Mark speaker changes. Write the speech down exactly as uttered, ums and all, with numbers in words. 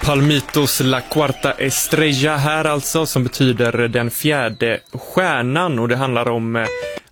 Speaker 1: Palmitos La Cuarta Estrella här alltså, som betyder den fjärde stjärnan, och det handlar om